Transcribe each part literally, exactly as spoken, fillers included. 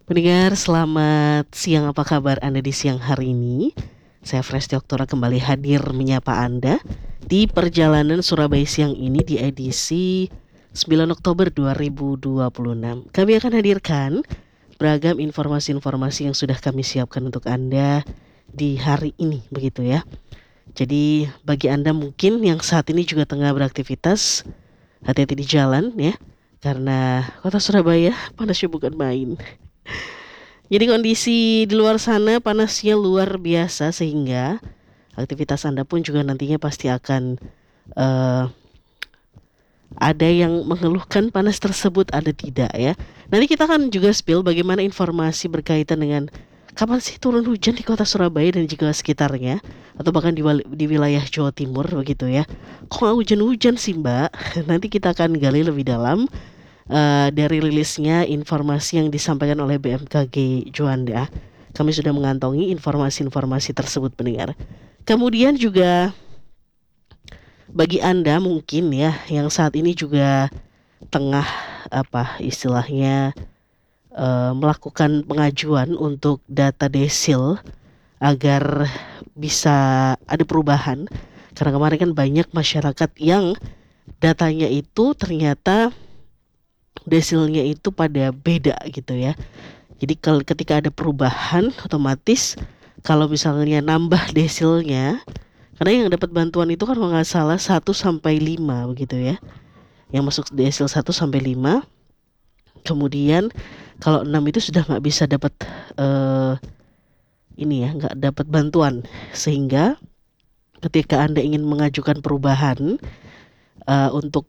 Pendengar, selamat siang. Apa kabar Anda di siang hari ini? Saya Fresti Oktora kembali hadir menyapa Anda di perjalanan Surabaya siang ini di edisi sembilan Oktober dua ribu dua puluh enam. Kami akan hadirkan beragam informasi-informasi yang sudah kami siapkan untuk Anda di hari ini, begitu ya. Jadi bagi Anda mungkin yang saat ini juga tengah beraktivitas, hati-hati di jalan ya, karena kota Surabaya panasnya bukan main. Jadi kondisi di luar sana panasnya luar biasa sehingga aktivitas Anda pun juga nantinya pasti akan uh, ada yang mengeluhkan panas tersebut, ada tidak ya. Nanti kita akan juga spill bagaimana informasi berkaitan dengan kapan sih turun hujan di kota Surabaya dan juga sekitarnya, atau bahkan di, di wilayah Jawa Timur begitu ya. Kok nggak hujan-hujan sih Mbak? Nanti kita akan gali lebih dalam Uh, dari rilisnya informasi yang disampaikan oleh B M K G Juanda. Kami sudah mengantongi informasi-informasi tersebut, pendengar. Kemudian juga bagi Anda mungkin ya yang saat ini juga tengah apa istilahnya uh, melakukan pengajuan untuk data desil agar bisa ada perubahan, karena kemarin kan banyak masyarakat yang datanya itu ternyata desilnya itu pada beda gitu ya. Jadi kalau ketika ada perubahan otomatis kalau misalnya nambah desilnya, karena yang dapat bantuan itu kan kalau nggak salah satu sampai lima begitu ya. Yang masuk desil satu sampai lima. Kemudian kalau enam itu sudah nggak bisa dapat uh, ini ya, nggak dapat bantuan. Sehingga ketika Anda ingin mengajukan perubahan uh, untuk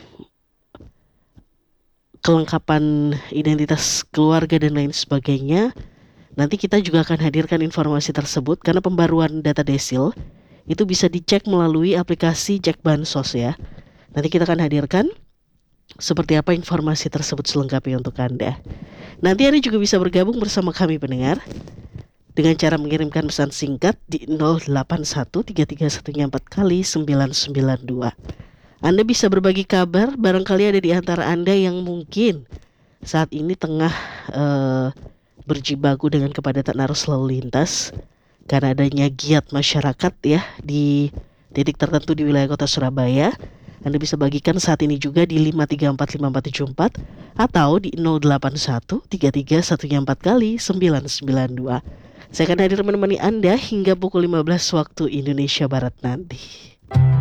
kelengkapan identitas keluarga dan lain sebagainya, nanti kita juga akan hadirkan informasi tersebut karena pembaruan data desil itu bisa dicek melalui aplikasi Cek Bansos ya. Nanti kita akan hadirkan seperti apa informasi tersebut selengkapnya untuk Anda. Nanti Anda juga bisa bergabung bersama kami pendengar dengan cara mengirimkan pesan singkat di nol delapan satu tiga tiga satu empat kali sembilan sembilan dua. Anda bisa berbagi kabar, barangkali ada di antara Anda yang mungkin saat ini tengah uh, berjibaku dengan kepadatan arus lalu lintas karena adanya giat masyarakat ya di titik tertentu di wilayah kota Surabaya. Anda bisa bagikan saat ini juga di lima tiga empat lima empat tujuh empat atau di nol delapan satu tiga tiga satu empat kali sembilan sembilan dua. Saya akan hadir menemani Anda hingga pukul lima belas waktu Indonesia Barat nanti.